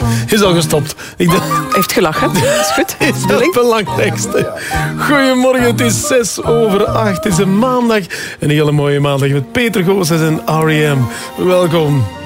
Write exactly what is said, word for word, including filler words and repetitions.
Is al gestopt. Ik dacht... Heeft gelachen. Dat is goed. Is dat het belangrijkste. Goedemorgen, het is zes over acht. Het is een maandag. Een hele mooie maandag met Peter Goossens en R E M. Welkom.